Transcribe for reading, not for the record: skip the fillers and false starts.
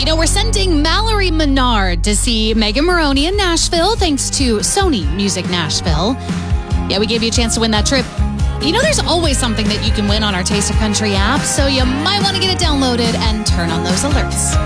You know, we're sending Mallory Menard to see Megan Moroney in Nashville thanks to Sony Music Nashville. Yeah, we gave you a chance to win that trip. You know, there's always something that you can win on our Taste of Country app, so you might want to get it downloaded and turn on those alerts.